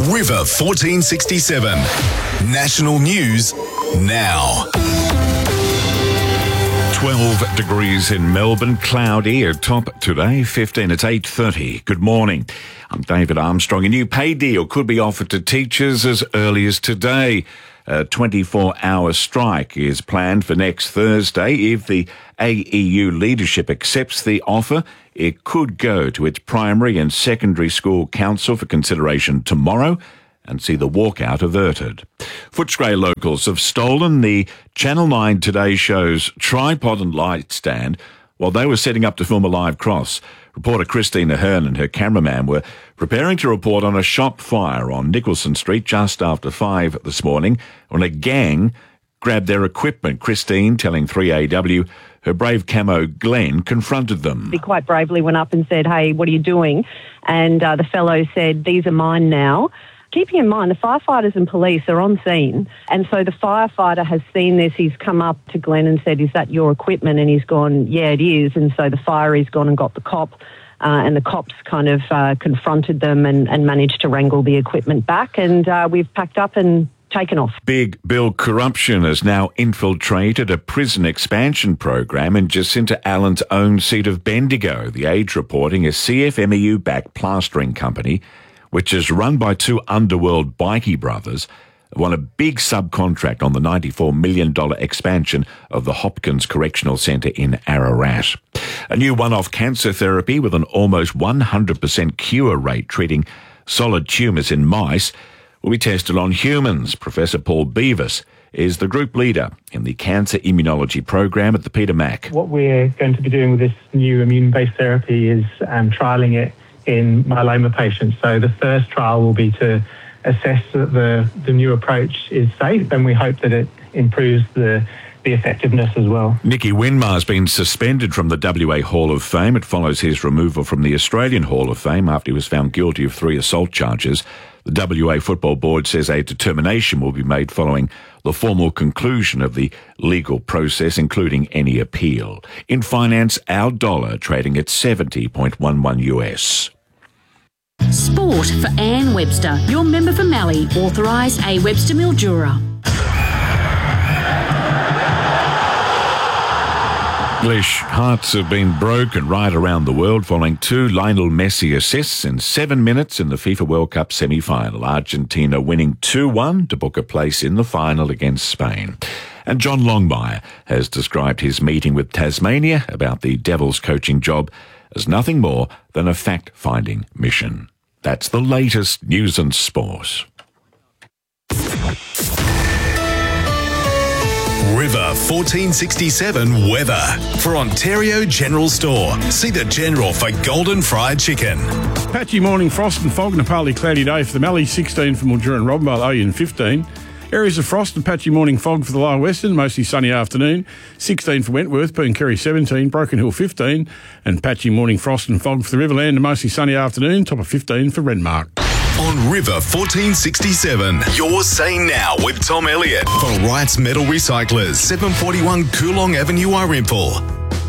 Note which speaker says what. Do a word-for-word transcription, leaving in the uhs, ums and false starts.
Speaker 1: River fourteen sixty-seven. National news now.
Speaker 2: twelve degrees in Melbourne, cloudy, a top today, fifteen. It's eight thirty. Good morning. I'm David Armstrong. A new pay deal could be offered to teachers as early as today. A twenty-four hour strike is planned for next Thursday. If the A E U leadership accepts the offer, it could go to its primary and secondary school council for consideration tomorrow and see the walkout averted. Footscray locals have stolen the Channel nine Today show's tripod and light stand while they were setting up to film a live cross. Reporter Christina Hearn and her cameraman were preparing to report on a shop fire on Nicholson Street just after five this morning when a gang grabbed their equipment. Christine telling three A W her brave camo Glenn confronted them.
Speaker 3: He quite bravely went up and said, "Hey, what are you doing?" And uh, the fellow said, "These are mine now." Keeping in mind, the firefighters and police are on scene, and so the firefighter has seen this. He's come up to Glenn and said, "Is that your equipment?" And he's gone, "Yeah, it is." And so the fire has gone and got the cop, uh, and the cops kind of uh, confronted them and, and managed to wrangle the equipment back, and uh, we've packed up and taken off. Big
Speaker 2: Bill corruption has now infiltrated a prison expansion program in Jacinta Allen's own seat of Bendigo. The Age reporting a C F M E U-backed plastering company, which is run by two underworld bikie brothers, won a big subcontract on the ninety-four million dollars expansion of the Hopkins Correctional Centre in Ararat. A new one-off cancer therapy with an almost one hundred percent cure rate treating solid tumours in mice will be tested on humans. Professor Paul Beavis is the group leader in the Cancer Immunology Program at the Peter Mac.
Speaker 4: What we're going to be doing with this new immune-based therapy is um, trialling it in myeloma patients. So the first trial will be to assess that the, the new approach is safe, and we hope that it improves the, the effectiveness as well.
Speaker 2: Nicky Winmar has been suspended from the W A Hall of Fame. It follows his removal from the Australian Hall of Fame after he was found guilty of three assault charges. The W A Football Board says a determination will be made following the formal conclusion of the legal process, including any appeal. In finance, our dollar trading at seventy point one one U S.
Speaker 5: Sport for Anne Webster, your member for Mallee, authorised A Webster Mildura.
Speaker 2: English hearts have been broken right around the world following two Lionel Messi assists in seven minutes in the FIFA World Cup semi-final. Argentina winning two one to book a place in the final against Spain. And John Longmire has described his meeting with Tasmania about the Devils coaching job as nothing more than a fact-finding mission. That's the latest news and sport.
Speaker 1: River fourteen sixty-seven weather. For Ontario General Store, see the General for golden fried chicken.
Speaker 6: Patchy morning frost and fog and a partly cloudy day for the Mallee, sixteen for Mildura and Robinvale, Oyen fifteen. Areas of frost and patchy morning fog for the lower western, mostly sunny afternoon. sixteen for Wentworth, Pooncarry seventeen, Broken Hill fifteen, and patchy morning frost and fog for the Riverland and mostly sunny afternoon, top of fifteen for Renmark.
Speaker 1: On River fourteen sixty-seven, you're saying now with Tom Elliott for Wright's Metal Recyclers, seven forty-one Coolong Avenue, Arimpool.